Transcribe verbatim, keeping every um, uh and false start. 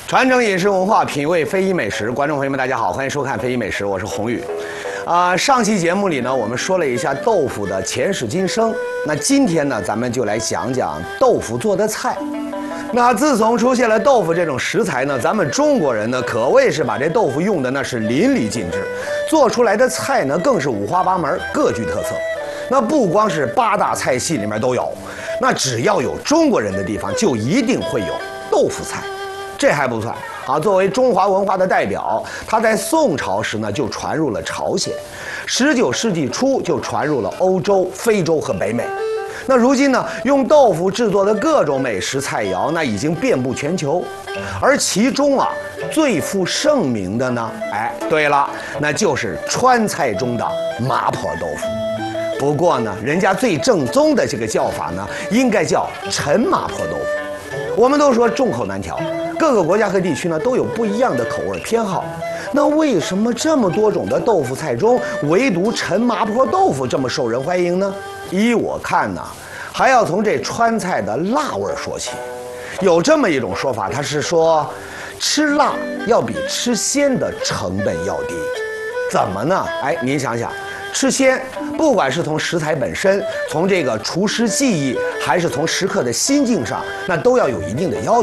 传承饮食文化，品味非遗美食。观众朋友们，大家好，欢迎收看《非遗美食》，我是宏宇。啊、呃，上期节目里呢，我们说了一下豆腐的前世今生。那今天呢，咱们就来讲讲豆腐做的菜。那自从出现了豆腐这种食材呢，咱们中国人呢，可谓是把这豆腐用的那是淋漓尽致，做出来的菜呢，更是五花八门，各具特色。那不光是八大菜系里面都有，那只要有中国人的地方，就一定会有豆腐菜。这还不算啊！作为中华文化的代表，它在宋朝时呢就传入了朝鲜，十九世纪初就传入了欧洲、非洲和北美。那如今呢，用豆腐制作的各种美食菜肴，那已经遍布全球。而其中啊，最负盛名的呢，哎，对了，那就是川菜中的麻婆豆腐。不过呢，人家最正宗的这个叫法呢，应该叫陈麻婆豆腐。我们都说众口难调。各个国家和地区呢都有不一样的口味偏好，那为什么这么多种的豆腐菜中，唯独陈麻婆豆腐这么受人欢迎呢？依我看呢，还要从这川菜的辣味说起。有这么一种说法，它是说，吃辣要比吃鲜的成本要低。怎么呢？哎，您想想，吃鲜，不管是从食材本身，从这个厨师技艺，还是从食客的心境上，那都要有一定的要求。